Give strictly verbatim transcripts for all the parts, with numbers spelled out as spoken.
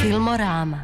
Filmorama.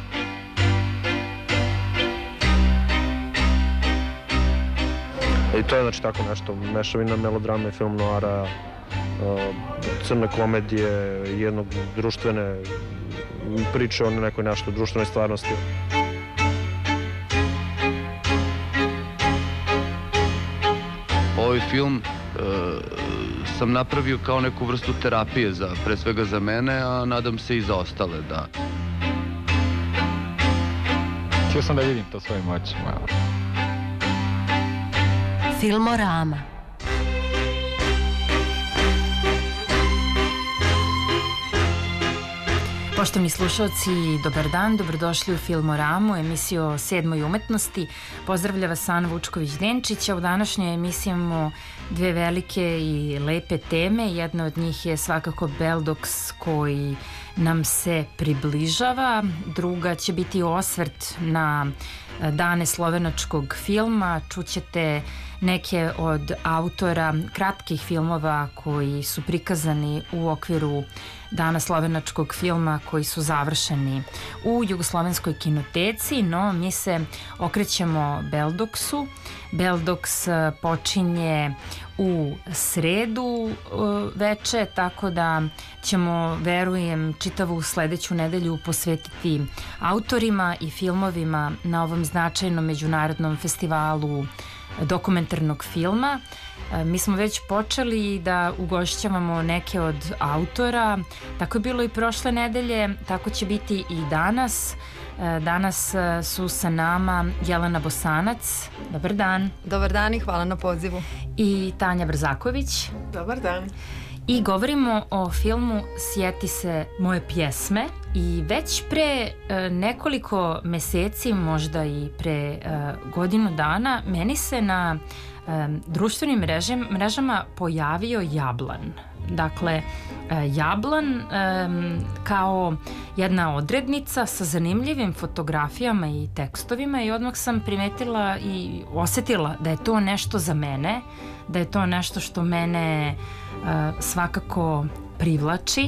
I to je znači tako nešto, mešavina melodrame, film noara, crne komedije, jednog društvene priče o nekoj nešto društvenoj stvarnosti. Ovaj film e, sam napravio kao neku vrstu terapije, za, pre svega za mene, a nadam se i za ostale, da. Htio sam da vidim to svojim očima. Filmorama. Poštovni slušalci, dobar dan, dobrodošli u Filmoramu, emisiju o sedmoj umetnosti. Pozdravlja vas Ana Vučković-Denčić, a u današnjoj emisiji imamo dve velike i lepe teme. Jedna od njih je svakako Beldoks koji nam se približava, druga će biti osvrt na dane slovenačkog filma. Čućete neke od autora kratkih filmova koji su prikazani u okviru dana slovenačkog filma koji su završeni u Jugoslovenskoj kinoteci, no mi se okrećemo Beldoksu. Beldoks počinje u sredu veče, tako da ćemo, verujem, čitavu sledeću nedelju posvetiti autorima i filmovima na ovom značajnom međunarodnom festivalu dokumentarnog filma. Mi smo već počeli da ugošćavamo neke od autora, tako je bilo i prošle nedelje, tako će biti i danas. Danas su sa nama Jelena Bosanac. Dobar dan. Dobar dan i hvala na pozivu. I Tanja Brzaković. Dobar dan. I govorimo o filmu Sjeti se moje pjesme. I već pre e, nekoliko meseci, možda i pre e, godinu dana, meni se na e, društvenim mrežem, mrežama pojavio Jablan. Dakle, e, Jablan e, kao jedna odrednica sa zanimljivim fotografijama i tekstovima, i odmah sam primetila i osetila da je to nešto za mene, da je to nešto što mene e, svakako privlači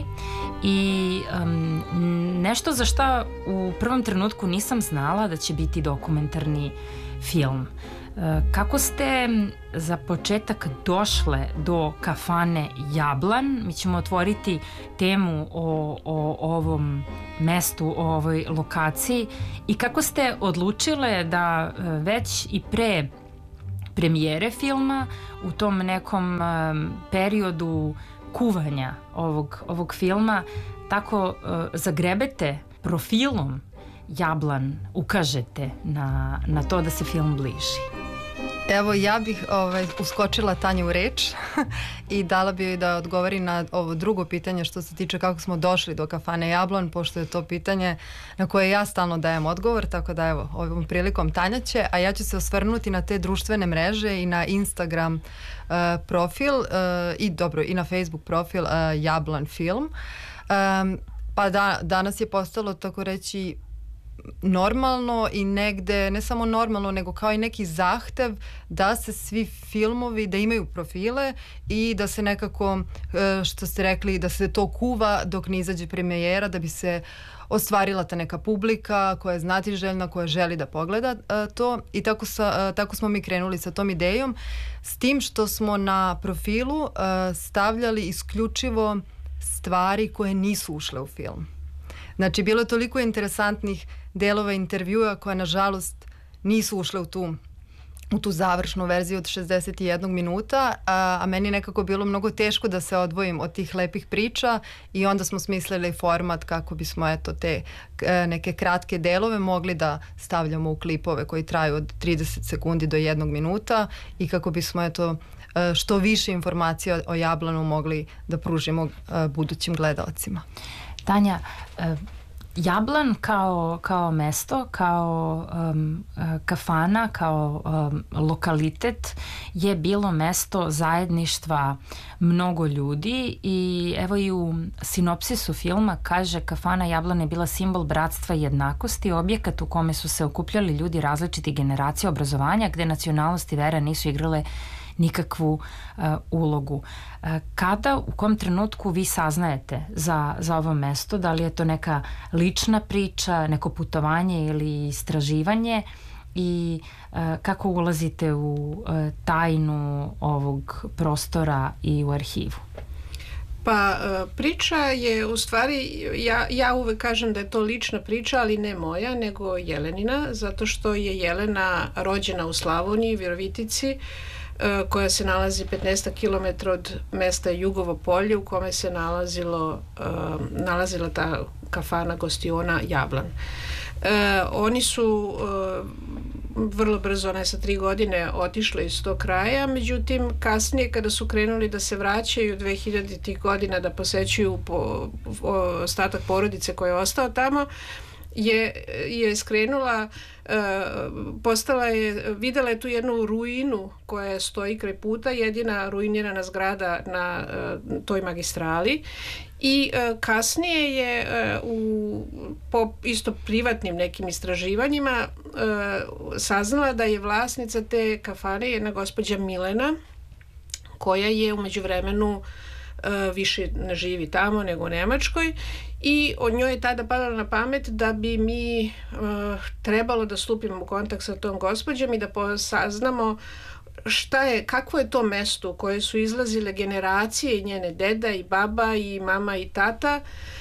i um, nešto za šta u prvom trenutku nisam znala da će biti dokumentarni film. Uh, kako ste za početak došle do kafane Jablan? Mi ćemo otvoriti temu o, o ovom mestu, o ovoj lokaciji, i kako ste odlučile da uh, već i pre premijere filma, u tom nekom um, periodu kuvanja ovog, ovog filma, tako uh, zagrebete profilom Jablan, ukažete na, na to da se film bliži. Evo, ja bih ovaj, uskočila Tanju u reč i dala bi joj da odgovori na ovo drugo pitanje što se tiče kako smo došli do kafane Jablan, pošto je to pitanje na koje ja stalno dajem odgovor, tako da evo, ovom prilikom Tanja će, a ja ću se osvrnuti na te društvene mreže i na Instagram uh, profil uh, i dobro, i na Facebook profil uh, Jablan film. Um, pa da, danas je postalo, tako reći, normalno i negde, ne samo normalno, nego kao i neki zahtev da se svi filmovi, da imaju profile i da se nekako, što ste rekli, da se to kuva dok ne izađe premijera, da bi se ostvarila ta neka publika koja je znatiželjna, koja želi da pogleda to, i tako, sa, tako smo mi krenuli sa tom idejom, s tim što smo na profilu stavljali isključivo stvari koje nisu ušle u film. Znači, bilo je toliko interesantnih delova intervjua koje, nažalost, nisu ušle u tu, u tu završnu verziju od šezdeset jedan minuta, a, a meni nekako bilo mnogo teško da se odvojim od tih lepih priča, i onda smo smislili format kako bismo, eto, te neke kratke delove mogli da stavljamo u klipove koji traju od trideset sekundi do jednog minuta, i kako bismo, eto, što više informacija o Jablanu mogli da pružimo budućim gledalcima. Tanja, Jablan kao, kao mesto, kao um, kafana, kao um, lokalitet je bilo mesto zajedništva mnogo ljudi, i evo i u sinopsisu filma kaže: kafana Jablan je bila simbol bratstva i jednakosti, objekat u kome su se okupljali ljudi različitih generacija obrazovanja, gde nacionalnost i vera nisu igrale nikakvu uh, ulogu. Uh, kada, u kom trenutku vi saznajete za, za ovo mesto? Da li je to neka lična priča, neko putovanje ili istraživanje? I uh, kako ulazite u uh, tajnu ovog prostora i u arhivu? Pa priča je u stvari, ja, ja uvek kažem da je to lična priča, ali ne moja, nego Jelenina, zato što je Jelena rođena u Slavoniji, Virovitici, koja se nalazi petnaest kilometara od mesta Jugovo polje u kome se nalazilo, nalazila ta kafana gostiona Jablan. Oni su vrlo brzo, ona je sa tri godine otišla iz tog kraja, međutim kasnije kada su krenuli da se vraćaju dvehiljaditih godina da posećuju po, ostatak porodice koja je ostao tamo, je, je skrenula, postala je, videla je tu jednu ruinu koja stoji kraj puta, jedina ruinirana zgrada na toj magistrali. I e, kasnije je e, u po isto privatnim nekim istraživanjima e, saznala da je vlasnica te kafane jedna gospođa Milena, koja je u međuvremenu e, više ne živi tamo nego u Nemačkoj, i od njoj je tada padalo na pamet da bi mi e, trebalo da stupimo u kontakt sa tom gospođom i da saznamo šta je, kakvo je to mesto u koje su izlazile generacije, i njene deda i baba i mama i tata,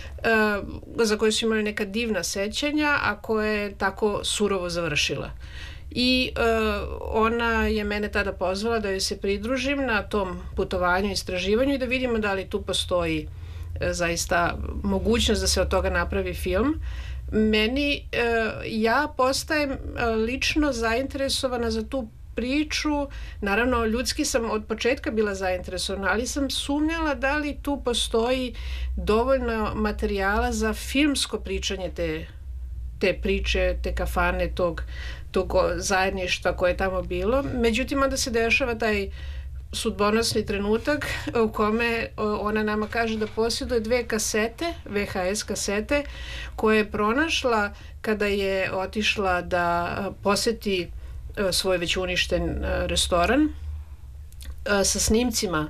uh, za koje su imali neka divna sećanja, a koje je tako surovo završila. I uh, ona je mene tada pozvala da joj se pridružim na tom putovanju i istraživanju i da vidimo da li tu postoji uh, zaista mogućnost da se od toga napravi film. Meni, uh, ja postajem uh, lično zainteresovana za tu priču, naravno ljudski sam od početka bila zainteresovana, ali sam sumnjala da li tu postoji dovoljno materijala za filmsko pričanje te, te priče, te kafane, tog, tog zajedništva koje je tamo bilo. Međutim, onda se dešava taj sudbonosni trenutak u kome ona nama kaže da posjeduje dve kasete, V H S kasete, koje je pronašla kada je otišla da poseti svoj već uništen restoran sa snimcima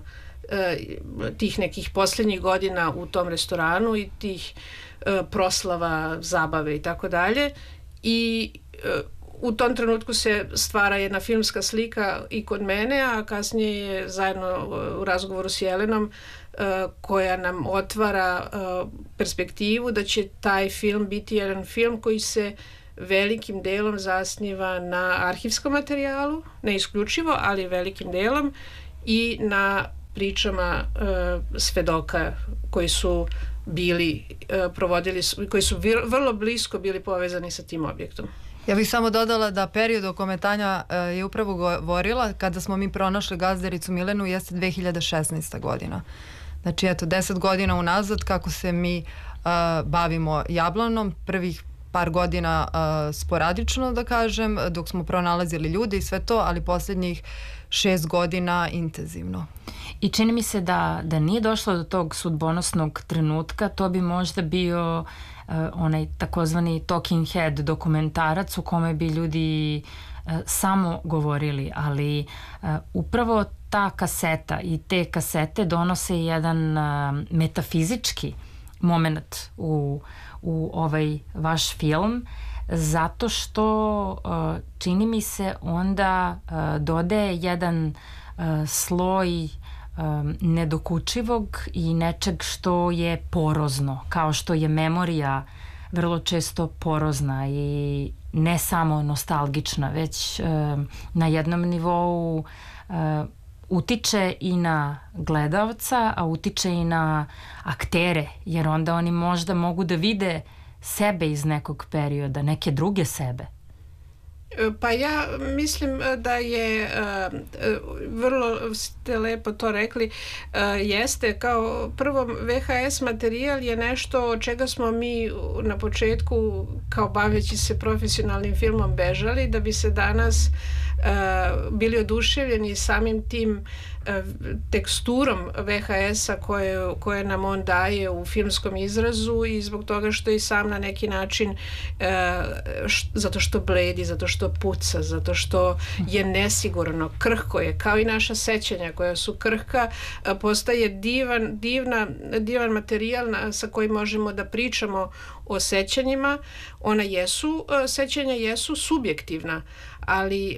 tih nekih posljednjih godina u tom restoranu i tih proslava, zabave i tako dalje. I u tom trenutku se stvara jedna filmska slika i kod mene, a kasnije je zajedno u razgovoru s Jelenom koja nam otvara perspektivu da će taj film biti jedan film koji se velikim delom zasniva na arhivskom materijalu, ne isključivo, ali velikim delom, i na pričama e, svedoka koji su bili, e, provodili, koji su vrlo blisko bili povezani sa tim objektom. Ja bih samo dodala da period o kome Tanja e, je upravo govorila, kada smo mi pronašli gazdaricu Milenu, jeste dve hiljade šesnaesta godina. Znači, eto, deset godina unazad kako se mi e, bavimo Jablanom, prvih par godina uh, sporadično, da kažem, dok smo pronalazili ljude i sve to, ali posljednjih šest godina intenzivno. I čini mi se da, da nije došlo do tog sudbonosnog trenutka, to bi možda bio uh, onaj takozvani talking head dokumentarac u kome bi ljudi uh, samo govorili, ali uh, upravo ta kaseta i te kasete donose jedan uh, metafizički moment u u ovaj vaš film, zato što uh, čini mi se onda uh, dodaje jedan uh, sloj um, nedokučivog i nečeg što je porozno, kao što je memorija vrlo često porozna i ne samo nostalgična, već uh, na jednom nivou uh, utiče i na gledalca, a utiče i na aktere, jer onda oni možda mogu da vide sebe iz nekog perioda, neke druge sebe. Pa ja mislim da je, vrlo ste lepo to rekli, jeste kao prvo V H S materijal je nešto od čega smo mi na početku kao baveći se profesionalnim filmom bežali, da bi se danas bili oduševljeni samim tim teksturom V H S-a koje, koje nam on daje u filmskom izrazu i zbog toga što je i sam na neki način š, zato što bledi, zato što puca, zato što je nesigurno, krhko je, kao i naša sećanja koja su krhka, postaje divan, divna, divan materijal na, sa kojim možemo da pričamo o sećanjima. Ona jesu, sećanja jesu subjektivna, ali,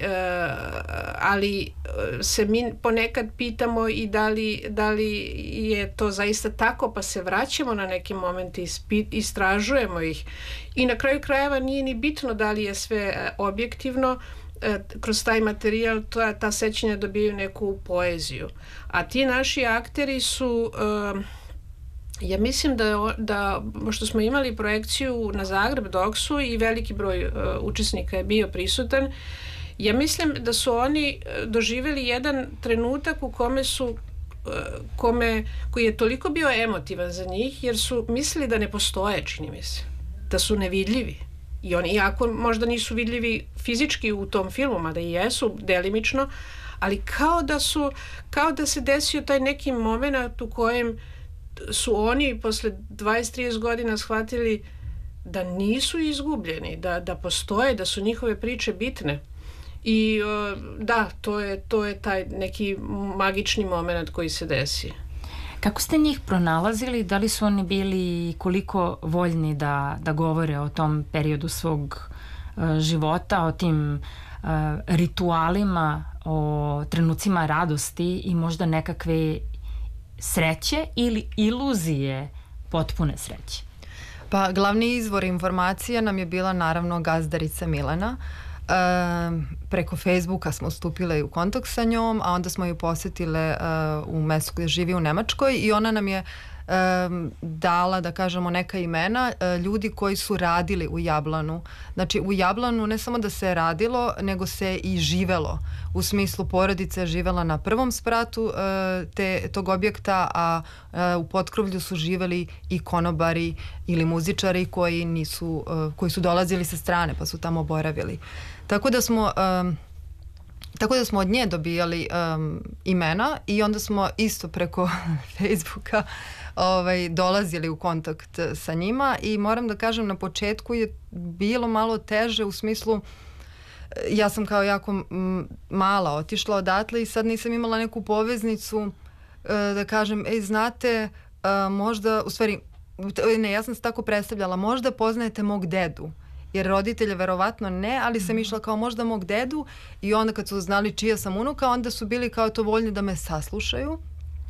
ali se mi ponekad pitamo i da li, da li je to zaista tako, pa se vraćamo na neki moment i istražujemo ih. I na kraju krajeva nije ni bitno da li je sve objektivno, kroz taj materijal ta, ta sećanja dobijaju neku poeziju. A ti naši akteri su... Ja mislim da, da pošto smo imali projekciju na Zagreb Doksu i veliki broj uh, učesnika je bio prisutan, ja mislim da su oni doživjeli jedan trenutak u kome su uh, kome, koji je toliko bio emotivan za njih, jer su mislili da ne postoje, čini mi se, da su nevidljivi. I oni, iako možda nisu vidljivi fizički u tom filmu, mada i jesu delimično, ali kao da su, kao da se desio taj neki moment u kojem su oni posle dvadeset do trideset godina shvatili da nisu izgubljeni, da, da postoje, da su njihove priče bitne. I da, to je, to je taj neki magični moment koji se desi. Kako ste njih pronalazili? Da li su oni bili koliko voljni da, da govore o tom periodu svog uh, života, o tim uh, ritualima, o trenucima radosti i možda nekakve sreće ili iluzije potpune sreće? Pa glavni izvor informacija nam je bila naravno gazdarica Milena. E, preko Facebooka smo stupile u kontakt sa njom, a onda smo ju posjetile e, u mestu gdje živi u Nemačkoj i ona nam je Um, dala, da kažemo, neka imena uh, ljudi koji su radili u Jablanu. Znači u Jablanu ne samo da se radilo, nego se i živelo. U smislu porodice je živela na prvom spratu uh, te, tog objekta, a uh, u potkrovlju su živeli i konobari ili muzičari koji, nisu, uh, koji su dolazili sa strane pa su tamo boravili. Tako da smo um, Tako da smo od nje dobijali um, imena i onda smo isto preko Facebooka ovaj, dolazili u kontakt sa njima i moram da kažem na početku je bilo malo teže u smislu ja sam kao jako m, mala otišla odatle i sad nisam imala neku poveznicu uh, da kažem, ej znate uh, možda, u stvari ne, ja sam se tako predstavljala, možda poznajete mog dedu. Jer roditelje verovatno ne, ali sam išla kao možda mog dedu i onda kad su znali čija sam unuka, onda su bili kao to voljni da me saslušaju.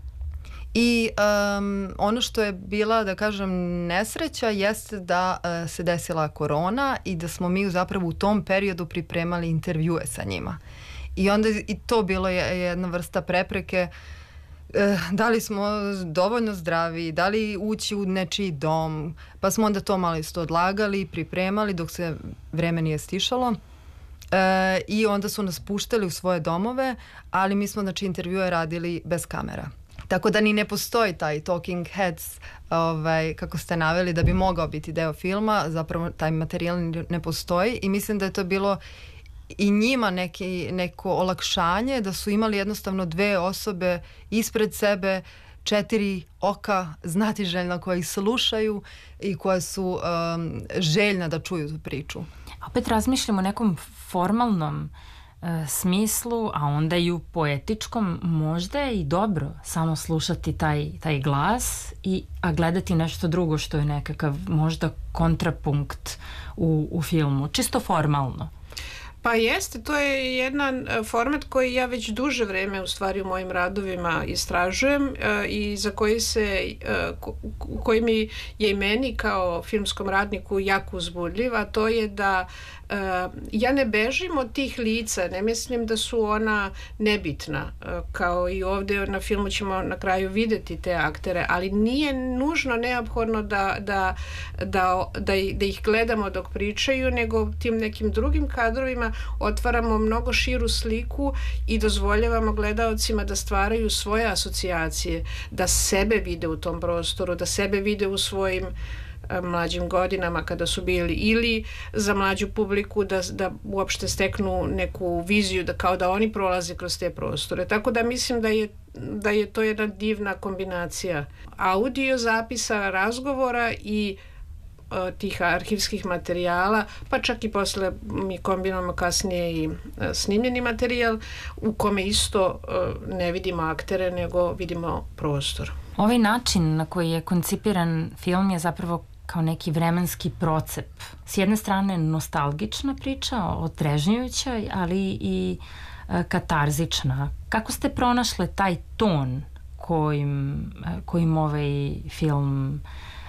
I um, ono što je bila, da kažem, nesreća jeste da uh, se desila korona i da smo mi zapravo u tom periodu pripremali intervjue sa njima. I onda i to bilo je jedna vrsta prepreke da li smo dovoljno zdravi, da li ući u nečiji dom, pa smo onda to malo isto odlagali, pripremali dok se vreme nije stišalo e, i onda su nas puštali u svoje domove, ali mi smo znači intervjue radili bez kamera. Tako da ni ne postoji taj talking heads, ovaj, kako ste naveli, da bi mogao biti deo filma, zapravo taj materijal ne postoji i mislim da je to bilo i njima neki, neko olakšanje da su imali jednostavno dve osobe ispred sebe, četiri oka znatiželjna koja ih slušaju i koja su um, željna da čuju tu priču. Opet razmišljamo o nekom formalnom uh, smislu, a onda i u poetičkom možda je i dobro samo slušati taj, taj glas, i, a gledati nešto drugo što je nekakav možda kontrapunkt u, u filmu, čisto formalno. Pa jeste, to je jedan format koji ja već duže vreme u stvari u mojim radovima istražujem i za koji se, koji mi je i meni kao filmskom radniku jako uzbudljiv, a to je da ja ne bežim od tih lica, ne mislim da su ona nebitna, kao i ovdje na filmu ćemo na kraju vidjeti te aktere, ali nije nužno neophodno da, da, da, da, da ih gledamo dok pričaju, nego tim nekim drugim kadrovima otvaramo mnogo širu sliku i dozvoljavamo gledaocima da stvaraju svoje asocijacije, da sebe vide u tom prostoru, da sebe vide u svojim mlađim godinama kada su bili, ili za mlađu publiku da, da uopšte steknu neku viziju da kao da oni prolaze kroz te prostore. Tako da mislim da je, da je to jedna divna kombinacija audio zapisa, razgovora i tih arhivskih materijala, pa čak i posle mi kombinujemo kasnije i snimljeni materijal u kome isto ne vidimo aktere, nego vidimo prostor. Ovaj način na koji je koncipiran film je zapravo kao neki vremenski procep. S jedne strane nostalgična priča, otrežnjujuća, ali i katarzična. Kako ste pronašle taj ton kojim, kojim ovaj film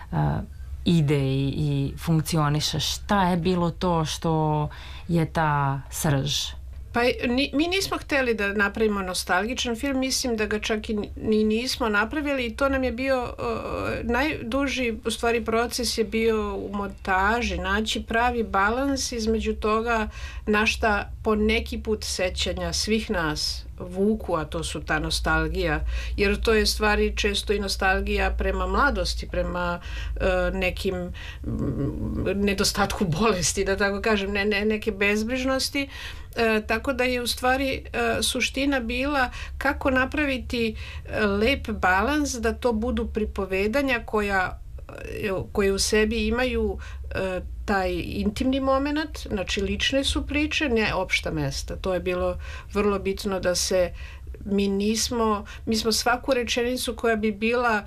ide i, i funkcioniše? Šta je bilo to što je ta srž? Pa ni, mi nismo hteli da napravimo nostalgičan film, mislim da ga čak i ni nismo napravili i to nam je bio uh, najduži u stvari proces je bio u montaži, naći pravi balans između toga na šta po neki put sećanja svih nas vuku, a to su ta nostalgija, jer to je stvari često i nostalgija prema mladosti, prema uh, nekim m, nedostatku bolesti, da tako kažem, ne, ne, neke bezbrižnosti. E, tako da je u stvari e, suština bila kako napraviti e, lep balans da to budu pripovedanja koja, e, koje u sebi imaju e, taj intimni moment, znači lične su priče, ne opšta mesta. To je bilo vrlo bitno da se mi nismo, mi smo svaku rečenicu koja bi bila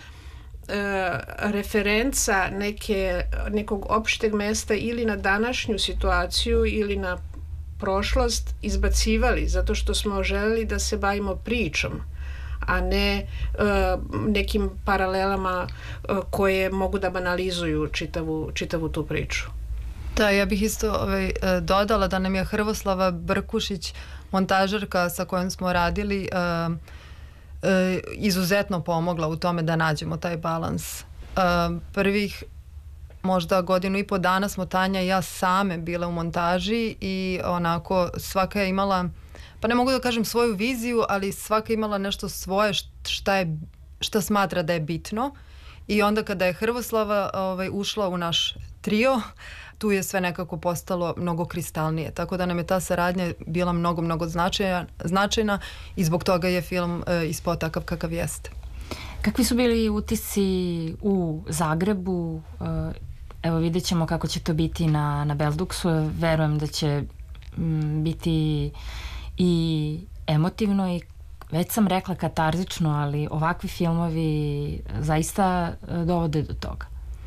e, referenca neke, nekog opšteg mesta ili na današnju situaciju ili na prošlost izbacivali, zato što smo želeli da se bavimo pričom, a ne uh, nekim paralelama uh, koje mogu da banalizuju čitavu, čitavu tu priču. Da, ja bih isto ovaj, dodala da nam je Hrvoslava Brkušić, montažerka sa kojom smo radili, uh, uh, izuzetno pomogla u tome da nađemo taj balans. Uh, prvih možda godinu i po dana smo Tanja i ja same bile u montaži i onako svaka je imala, pa ne mogu da kažem svoju viziju, ali svaka je imala nešto svoje šta, je, šta smatra da je bitno i onda kada je Hrvoslava ovaj, ušla u naš trio, tu je sve nekako postalo mnogo kristalnije, tako da nam je ta saradnja bila mnogo, mnogo značajna, značajna i zbog toga je film e, ispao takav kakav jeste. Kakvi su bili utisci u Zagrebu? Evo vidjet ćemo kako će to biti na, na Belduksu. Verujem da će m, biti i emotivno i već sam rekla katarzično, ali ovakvi filmovi zaista dovode do toga.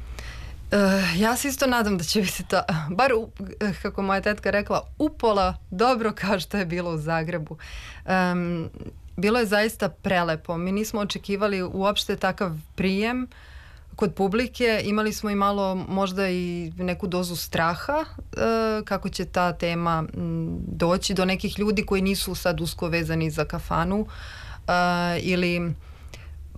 Uh, ja se isto nadam da će biti to, bar u, kako moja tetka rekla, upola dobro kao što je bilo u Zagrebu. Um, bilo je zaista prelepo. Mi nismo očekivali uopšte takav prijem kod publike, imali smo i malo možda i neku dozu straha uh, kako će ta tema m, doći do nekih ljudi koji nisu sad usko vezani za kafanu uh, ili